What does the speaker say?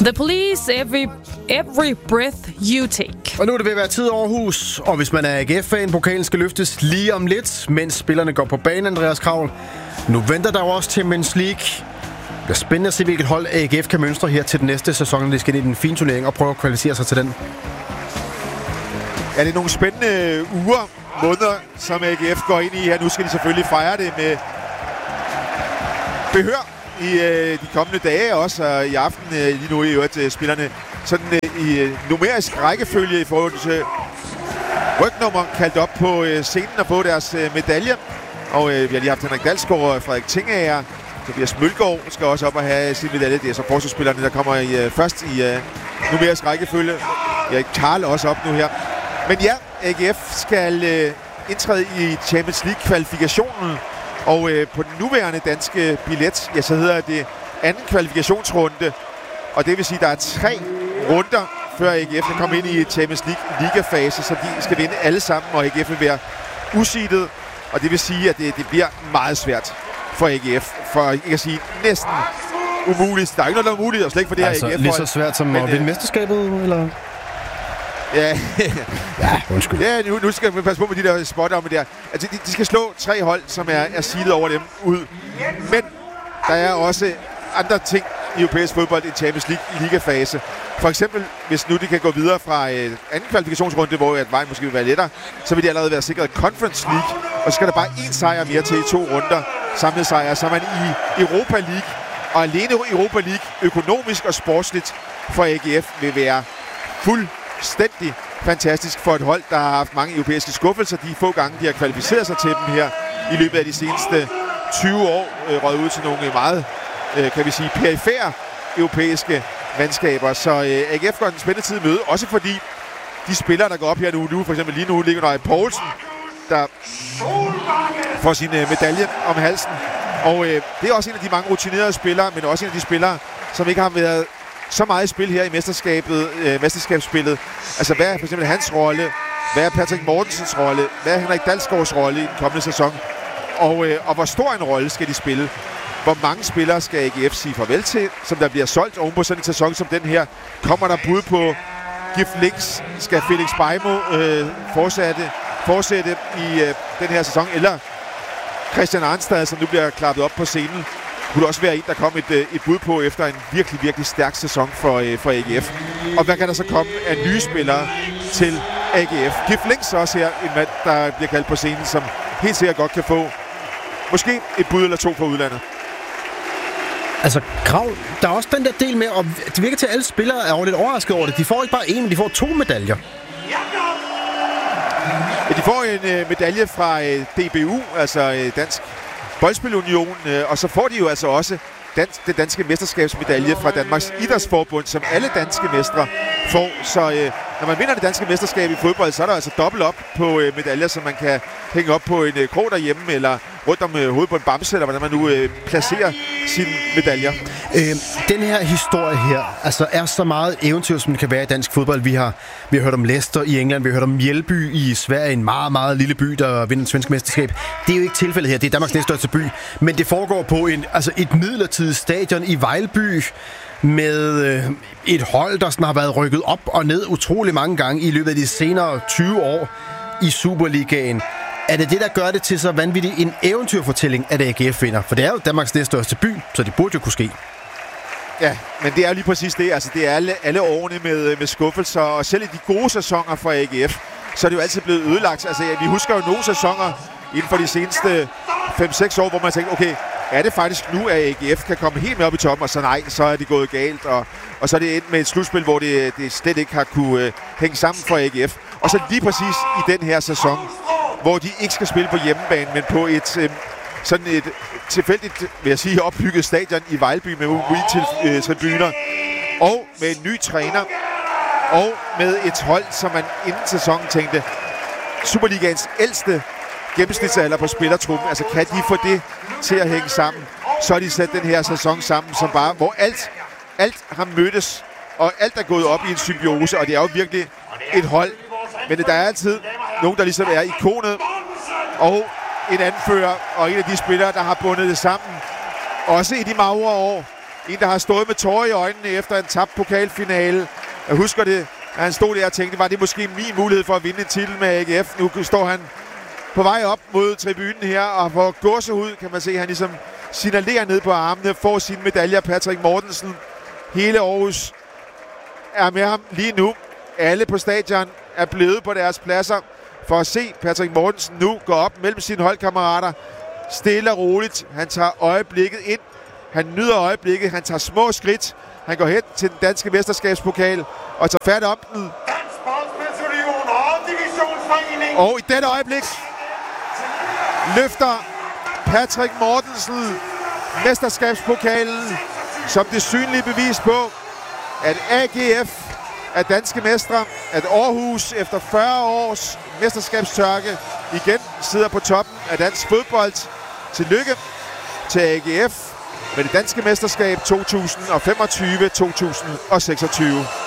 The Police, every breath you take. Og nu er det ved at være tid over hus, og hvis man er AGF-fan, pokalen skal løftes lige om lidt, mens spillerne går på banen, Andreas Kraul. Nu venter der jo også Champions League. Det bliver spændende at se, hvilket hold AGF kan mønstre her til den næste sæson, når de skal ind i den fine turnering og prøve at kvalificere sig til den. Ja, det er nogle spændende uger, måneder, som AGF går ind i her. Nu skal de selvfølgelig fejre det med behør i de kommende dage, også og i aften lige nu i øvrigt spillerne sådan i numerisk rækkefølge i forhold til rygnummer kaldt op på scenen og få deres medalje. Og vi har lige haft Henrik Dalsgaard og Frederik Tingager. Tobias Mølgaard skal også op og have sin medalje. Det er så forsvarsspillerne, der kommer først i numerisk rækkefølge. Erik Karl også op nu her. Men ja, AGF skal indtræde i Champions League-kvalifikationen. Og på den nuværende danske billet, ja, så hedder det anden kvalifikationsrunde. Og det vil sige, at der er 3 runder, før AGF kan komme ind i Champions League-liga-fase. Så de skal vinde alle sammen, og AGF vil være useedet. Og det vil sige, at det bliver meget svært for AGF. For ikke at sige næsten umuligt. Der er ikke noget, der er umuligt, og slet ikke for det altså, her AGF. Lige så svært som at vinde mesterskabet, eller? Ja, undskyld. Ja, nu skal vi passe på med de der spot-om der. Altså, de skal slå 3 hold, som er seedet over dem ud. Men der er også andre ting i europæisk fodbold i Champions League-liga-fase. For eksempel, hvis nu de kan gå videre fra anden kvalifikationsrunde, hvor vejen måske vil være lettere, så vil de allerede være sikret Conference League. Og så skal der bare 1 sejr mere til i 2 runder. Samlet sejr, så er man i Europa League. Og alene Europa League, økonomisk og sportsligt for AGF, vil være fuldstændig fantastisk for et hold, der har haft mange europæiske skuffelser. De få gange, de har kvalificeret sig til dem her i løbet af de seneste 20 år, røget ud til nogle meget, kan vi sige, perifære europæiske mandskaber. Så AGF går en spændende tid i møde, også fordi de spillere, der går op her nu for eksempel lige nu, ligger der i Poulsen, der får sin medalje om halsen. Og det er også en af de mange rutinerede spillere, men også en af de spillere, som ikke har været så meget i spil her i mesterskabsspillet. Altså, hvad er for eksempel hans rolle? Hvad er Patrick Mortensens rolle? Hvad er Henrik Dalsgaards rolle i den kommende sæson? Og hvor stor en rolle skal de spille? Hvor mange spillere skal AGF sige farvel til, som der bliver solgt oven på sådan en sæson som den her? Kommer der bud på Gif Links? Skal Felix Beimo fortsætte i den her sæson? Eller Christian Arnstad, som nu bliver klappet op på scenen, kunne også være en, der kom et bud på efter en virkelig, virkelig stærk sæson for AGF. Og hvad kan der så komme af nye spillere til AGF? Gif Links også her, en mand, der bliver kaldt på scenen, som helt sikkert godt kan få måske et bud eller 2 fra udlandet. Altså, Krav, der er også den der del med, og det virker til, at alle spillere er lidt overrasket over det. De får ikke bare 1, men de får 2 medaljer. Ja, de får en medalje fra DBU, altså Dansk Boldspilunion, og så får de jo altså også den danske mesterskabsmedalje fra Danmarks Idrætsforbund, som alle danske mestre får. Så når man vinder det danske mesterskab i fodbold, så er der altså dobbelt op på medaljer, som man kan hænge op på en krog derhjemme, eller rundt om hovedet på en bamse, eller hvordan man nu placerer sine medaljer. Den her historie her, altså er så meget eventyr, som det kan være i dansk fodbold. Vi har hørt om Leicester i England, vi har hørt om Mjællby i Sverige, en meget, meget lille by, der vinder et svensk mesterskab. Det er jo ikke tilfældet her, det er Danmarks næststørste by, men det foregår på et midlertidigt stadion i Vejlby, med et hold, der sådan har været rykket op og ned utrolig mange gange i løbet af de senere 20 år i Superligaen. Er det det, der gør det til så vanvittigt en eventyrfortælling, at AGF vinder? For det er jo Danmarks næststørste by, så det burde jo kunne ske. Ja, men det er lige præcis det. Altså, det er alle årene med skuffelser, og selv i de gode sæsoner for AGF, så er det jo altid blevet ødelagt. Altså, vi husker jo nogle sæsoner inden for de seneste 5-6 år, hvor man tænker, okay, er det faktisk nu, at AGF kan komme helt med op i toppen, og så nej, så er det gået galt, og så er det endt med et slutspil, hvor det slet ikke har kunne hænge sammen for AGF. Og så lige præcis i den her sæson, hvor de ikke skal spille på hjemmebane, men på et tilfældigt, vil jeg sige, opbygget stadion i Vejlby med tribuner, og med en ny træner, og med et hold, som man inden sæsonen tænkte, Superligaens ældste gennemsnitsalder på spillertruppen, altså kan de få det til at hænge sammen, så har de sat den her sæson sammen, som bare, hvor alt har mødtes, og alt er gået op i en symbiose, og det er jo virkelig et hold, men der er altid nogen, der ligesom er ikonet, og en anfører, og en af de spillere, der har bundet det sammen, også i de magre år, En, der har stået med tårer i øjnene efter en tabt pokalfinale. Jeg husker det, at han stod der og tænkte, var det måske min mulighed for at vinde en titel med AGF. Nu står han på vej op mod tribunen her, og får gåsehud, kan man se, han ligesom signalerer ned på armene, får sine medaljer. Patrick Mortensen, hele Aarhus er med ham lige nu. Alle på stadion er blevet på deres pladser for at se Patrick Mortensen nu gå op mellem sine holdkammerater. Stille og roligt. Han tager øjeblikket ind. Han nyder øjeblikket. Han tager små skridt. Han går hen til den danske mesterskabspokal og tager fat om den. Og i dette øjeblik løfter Patrick Mortensen mesterskabspokalen som det synlige bevis på, at AGF er danske mestre, at Aarhus efter 40 års mesterskabstørke igen sidder på toppen af dansk fodbold. Tillykke til AGF med det danske mesterskab 2025-2026.